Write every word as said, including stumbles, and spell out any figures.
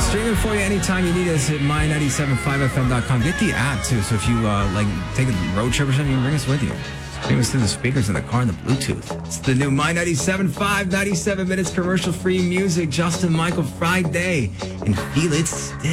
Streaming for you anytime you need us at my nine seven five f m dot com. Get the app, too, so if you, uh, like, take a road trip or something, you can bring us with you. Stream us through the speakers in the car and the Bluetooth. It's the new My ninety-seven point five, ninety-seven minutes commercial-free music. Justin Michael Friday. And feel it still.